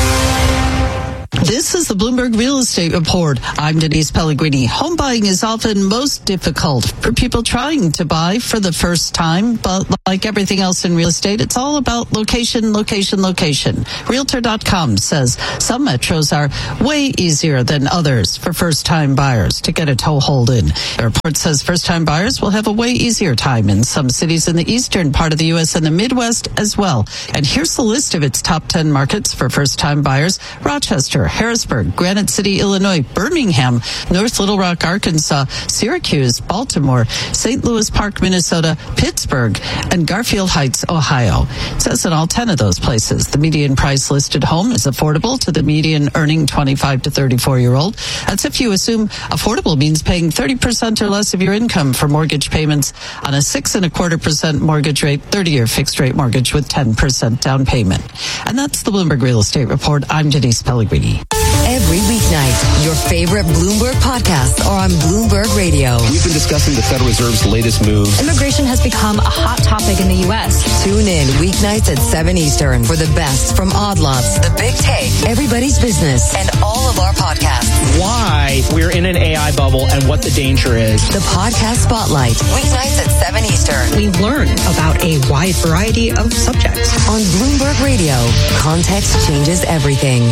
This is the Bloomberg Real Estate Report. I'm Denise Pellegrini. Home buying is often most difficult for people trying to buy for the first time, but like everything else in real estate, it's all about location, location, location. Realtor.com says some metros are way easier than others for first-time buyers to get a toehold in. The report says first-time buyers will have a way easier time in some cities in the eastern part of the U.S. and the Midwest as well. And here's the list of its top 10 markets for first-time buyers. Rochester, Harrisburg, Granite City, Illinois, Birmingham, North Little Rock, Arkansas, Syracuse, Baltimore, St. Louis Park, Minnesota, Pittsburgh, and Garfield Heights, Ohio. It says in all 10 of those places, the median price listed home is affordable to the median earning 25 to 34-year-old. That's if you assume affordable means paying 30% or less of your income for mortgage payments on a 6.25% mortgage rate, 30-year fixed rate mortgage with 10% down payment. And that's the Bloomberg Real Estate Report. I'm Denise Pellegrini. Every weeknight, your favorite Bloomberg podcasts are on Bloomberg Radio. We've been discussing the Federal Reserve's latest moves. Immigration has become a hot topic in the U.S. Tune in weeknights at 7 Eastern for the best from Odd Lots, The Big Take, Everybody's Business, and all of our podcasts. Why we're in an AI bubble and what the danger is. The Podcast Spotlight, weeknights at 7 Eastern. We learn about a wide variety of subjects. On Bloomberg Radio, context changes everything.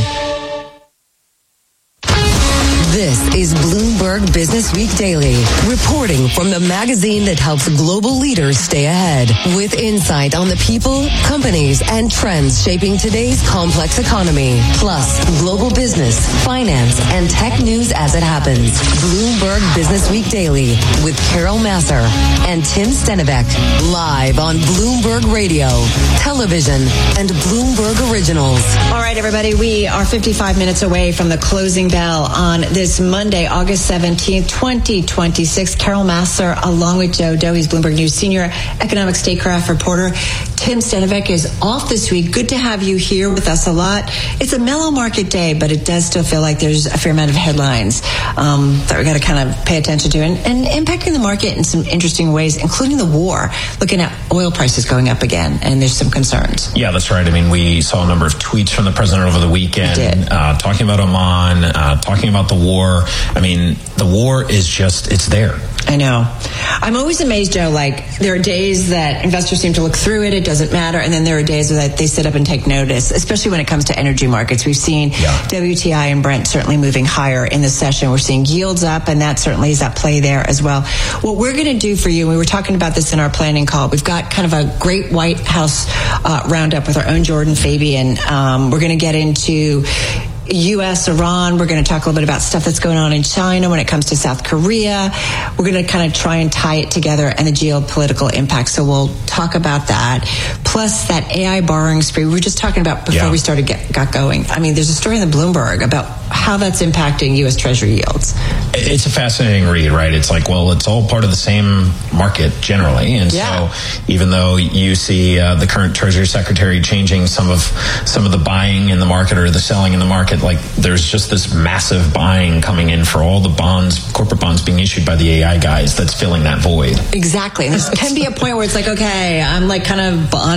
This is Bloomberg Business Week Daily, reporting from the magazine that helps global leaders stay ahead, with insight on the people, companies, and trends shaping today's complex economy, plus global business, finance, and tech news as it happens. Bloomberg Business Week Daily with Carol Massar and Tim Stenivek, live on Bloomberg Radio, television, and Bloomberg Originals. All right, everybody, we are 55 minutes away from the closing bell on this Monday, August 17th, 2026. Carol Massar, along with Joe Doe, he's Bloomberg News Senior Economic Statecraft Reporter. Tim Stenivek is off this week. Good to have you here with us a lot. It's a mellow market day, but it does still feel like there's a fair amount of headlines that we got to kind of pay attention to and impacting the market in some interesting ways, including the war, looking at oil prices going up again, and there's some concerns. Yeah, that's right. I mean, we saw a number of tweets from the president over the weekend talking about Oman, talking about the war. I mean, the war is just, it's there. I know. I'm always amazed, Joe, like there are days that investors seem to look through it, it doesn't matter, and then there are days that they sit up and take notice, especially when it comes to energy markets. We've seen WTI and Brent certainly moving higher in the session. We're seeing yields up, and that certainly is at play there as well. What we're going to do for you, we were talking about this in our planning call, we've got kind of a great White House roundup with our own Jordan Fabian. We're going to get into U.S., Iran. We're going to talk a little bit about stuff that's going on in China when it comes to South Korea. We're going to kind of try and tie it together and the geopolitical impact. So we'll talk about that. Plus that AI borrowing spree we were just talking about before we got going. I mean, there's a story in the Bloomberg about how that's impacting U.S. Treasury yields. It's a fascinating read, right? It's like, well, it's all part of the same market generally. And so even though you see the current Treasury Secretary changing some of the buying in the market or the selling in the market, like there's just this massive buying coming in for all the bonds, corporate bonds being issued by the AI guys that's filling that void. Exactly. And there can be a point where it's like, okay, I'm like kind of bond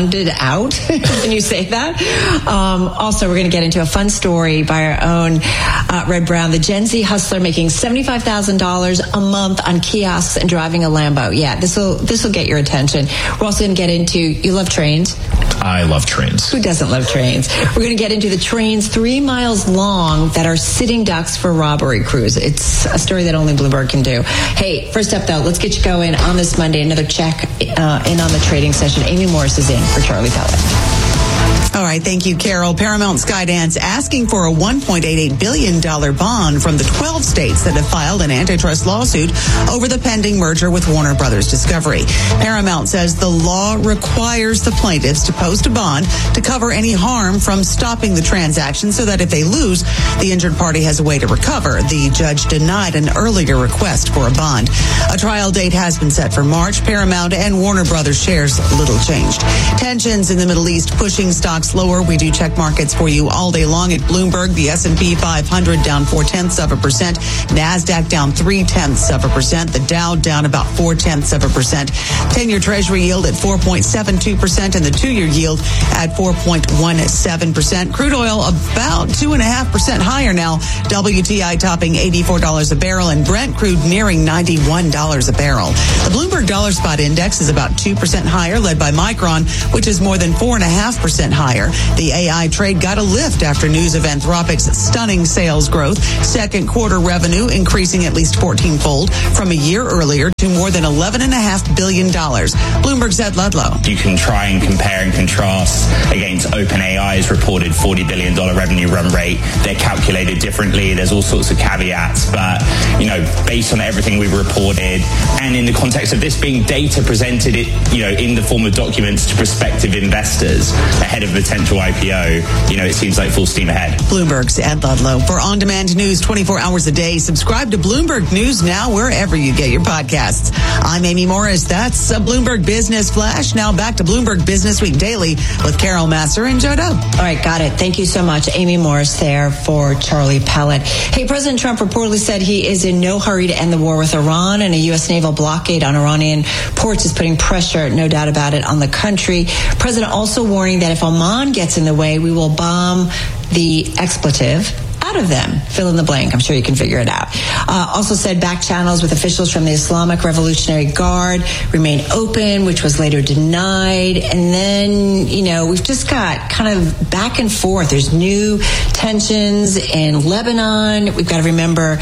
bonded out. Can you say that? Also, we're going to get into a fun story by our own Red Brown, the Gen Z hustler making $75,000 a month on kiosks and driving a Lambo. Yeah, this will get your attention. We're also going to get into, you love trains? I love trains. Who doesn't love trains? We're going to get into the trains 3 miles long that are sitting ducks for robbery crews. It's a story that only Bloomberg can do. Hey, first up, though, let's get you going on this Monday. Another check in on the trading session. Amy Morris is in for Charlie Pellet. All right, thank you, Carol. Paramount Skydance asking for a $1.88 billion bond from the 12 states that have filed an antitrust lawsuit over the pending merger with Warner Brothers Discovery. Paramount says the law requires the plaintiffs to post a bond to cover any harm from stopping the transaction so that if they lose, the injured party has a way to recover. The judge denied an earlier request for a bond. A trial date has been set for March. Paramount and Warner Brothers shares little changed. Tensions in the Middle East pushing stocks lower. We do check markets for you all day long at Bloomberg. The S&P 500 down 0.4%. NASDAQ down 0.3%. The Dow down about 0.4%. 10-year Treasury yield at 4.72% and the 2-year yield at 4.17%. Crude oil about 2.5% higher now. WTI topping $84 a barrel and Brent crude nearing $91 a barrel. The Bloomberg Dollar Spot Index is about 2% higher, led by Micron, which is more than 4.5% higher. The AI trade got a lift after news of Anthropic's stunning sales growth. Second quarter revenue increasing at least 14-fold from a year earlier to more than $11.5 billion. Bloomberg's Ed Ludlow. You can try and compare and contrast against OpenAI's reported $40 billion revenue run rate. They're calculated differently. There's all sorts of caveats. But, based on everything we've reported and in the context of this being data presented, in the form of documents to prospective investors ahead of potential IPO, it seems like full steam ahead. Bloomberg's Ed Ludlow. For on-demand news 24 hours a day, subscribe to Bloomberg News Now wherever you get your podcasts. I'm Amy Morris. That's a Bloomberg Business Flash. Now back to Bloomberg Business Week Daily with Carol Massar and Joe Dub. All right, got it. Thank you so much. Amy Morris there for Charlie Pellet. Hey, President Trump reportedly said he is in no hurry to end the war with Iran, and a U.S. naval blockade on Iranian ports is putting pressure, no doubt about it, on the country. President also warning that if Oman gets in the way, we will bomb the expletive out of them. Fill in the blank. I'm sure you can figure it out. Also said back channels with officials from the Islamic Revolutionary Guard remain open, which was later denied. And then, we've just got kind of back and forth. There's new tensions in Lebanon. We've got to remember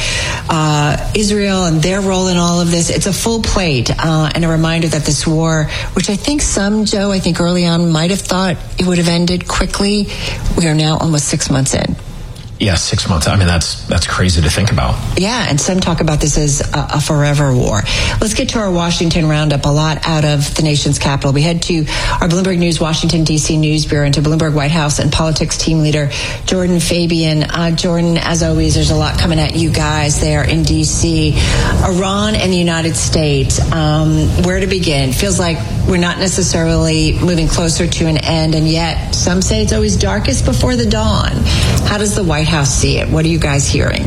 Israel and their role in all of this. It's a full plate and a reminder that this war, which I think early on might have thought it would have ended quickly. We are now almost 6 months in. Yeah, 6 months. I mean, that's crazy to think about. Yeah, and some talk about this as a forever war. Let's get to our Washington roundup. A lot out of the nation's capital. We head to our Bloomberg News Washington, D.C. News Bureau and to Bloomberg White House and politics team leader Jordan Fabian. Jordan, as always, there's a lot coming at you guys there in D.C. Iran and the United States. Where to begin? Feels like we're not necessarily moving closer to an end, and yet some say it's always darkest before the dawn. How does the White House see it? What are you guys hearing?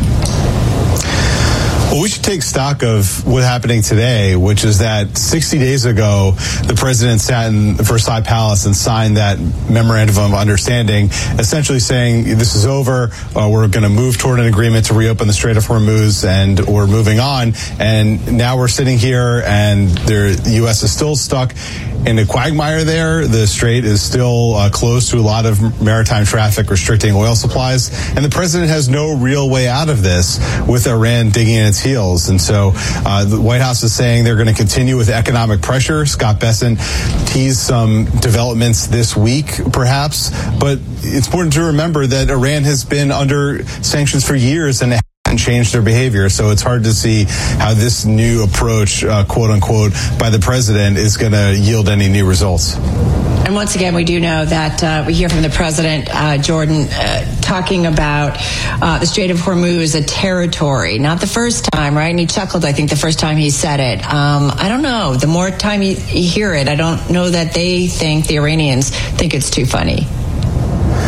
Well, we should take stock of what's happening today, which is that 60 days ago, the president sat in the Versailles Palace and signed that memorandum of understanding, essentially saying this is over. We're going to move toward an agreement to reopen the Strait of Hormuz, and we're moving on. And now we're sitting here, and the U.S. is still stuck in a quagmire there. The strait is still closed to a lot of maritime traffic, restricting oil supplies. And the president has no real way out of this, with Iran digging in its heels. And so the White House is saying they're going to continue with economic pressure. Scott Bessent teased some developments this week, perhaps. But it's important to remember that Iran has been under sanctions for years and changed their behavior. So it's hard to see how this new approach, quote unquote, by the president is going to yield any new results. And once again, we do know that we hear from the president, Jordan, talking about the Strait of Hormuz, a territory. Not the first time, right? And he chuckled, I think, the first time he said it. I don't know. The more time you hear it, I don't know that they think, the Iranians think it's too funny.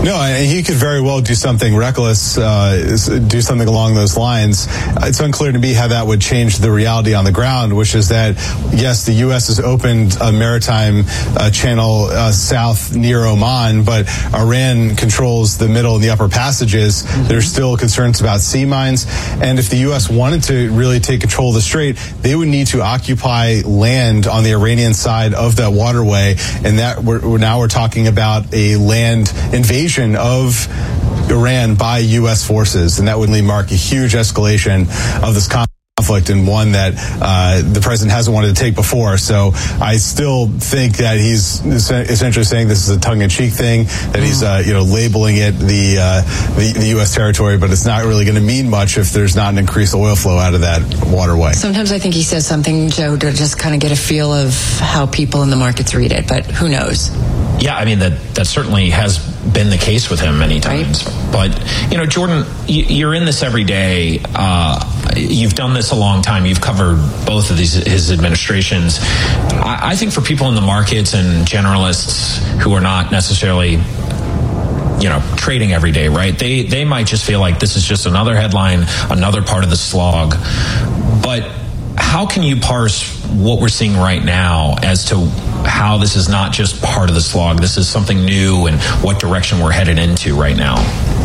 No, he could very well do something reckless, do something along those lines. It's unclear to me how that would change the reality on the ground, which is that, yes, the U.S. has opened a maritime channel south near Oman, but Iran controls the middle and the upper passages. There's still concerns about sea mines. And if the U.S. wanted to really take control of the strait, they would need to occupy land on the Iranian side of that waterway. And that we're talking about a land invasion of Iran by U.S. forces. And that would mark a huge escalation of this conflict, and one that the president hasn't wanted to take before. So I still think that he's essentially saying this is a tongue-in-cheek thing, that he's labeling it the U.S. territory, but it's not really going to mean much if there's not an increased oil flow out of that waterway. Sometimes I think he says something, Joe, to just kind of get a feel of how people in the markets read it, but who knows? Yeah, I mean, that certainly has been the case with him many times. Right. But, Jordan, you're in this every day. You've done this a long time. You've covered both of his administrations. I think for people in the markets and generalists who are not necessarily trading every day, right? They might just feel like this is just another headline, another part of the slog. But how can you parse what we're seeing right now as to how this is not just part of the slog, this is something new, and what direction we're headed into right now?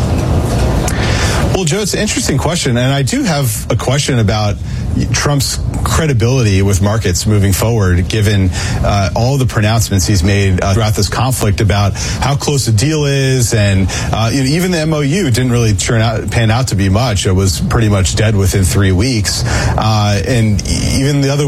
Well, Joe, it's an interesting question, and I do have a question about Trump's credibility with markets moving forward, given all the pronouncements he's made throughout this conflict about how close the deal is, and even the MOU didn't really pan out to be much. It was pretty much dead within 3 weeks, and even the other